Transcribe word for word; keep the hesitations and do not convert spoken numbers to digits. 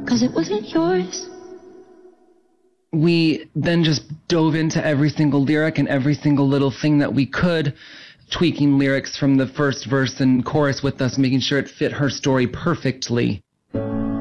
'cause it wasn't yours. We then just dove into every single lyric and every single little thing that we could, tweaking lyrics from the first verse and chorus with us, making sure it fit her story perfectly.